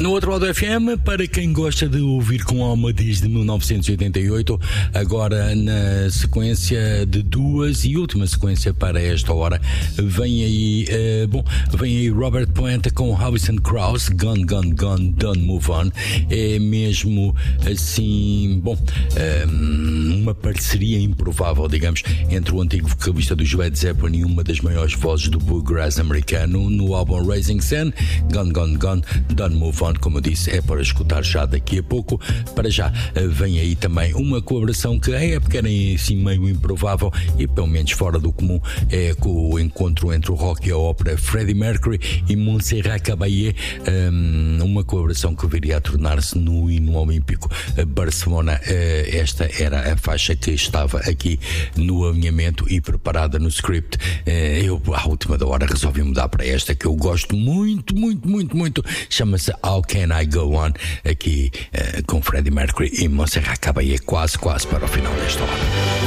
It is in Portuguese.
No outro lado do FM, para quem gosta de ouvir com alma desde 1988, agora na sequência de duas e última sequência para esta hora, vem aí Robert Plant com Alison Krauss, Gone, Gone, Gone, Don't Move On. É mesmo assim, uma parceria improvável, digamos, entre o antigo vocalista do Led Zeppelin e uma das maiores vozes do bluegrass americano no álbum Raising Sun. Gone, Gone, Gone, Don't Move On, como eu disse, é para escutar já daqui a pouco. Para já vem aí também uma colaboração que à época era assim meio improvável e pelo menos fora do comum, é com o encontro entre o rock e a ópera, Freddie Mercury e Montserrat Caballé, uma colaboração que viria a tornar-se no hino olímpico Barcelona. Esta era a faixa que estava aqui no alinhamento e preparada no script. Eu à última da hora resolvi mudar para esta que eu gosto muito, muito, muito, muito. Chama-se How Can I Go On, aqui com Freddie Mercury e Montserrat Caballé, quase para o final desta hora.